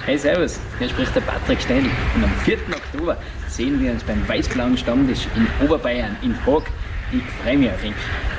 Hey, servus, hier spricht der Patrick Steinl und am 4. Oktober sehen wir uns beim Weiß-Blauen Stammtisch in Oberbayern, in Haag. Ich freue mich auf ihn.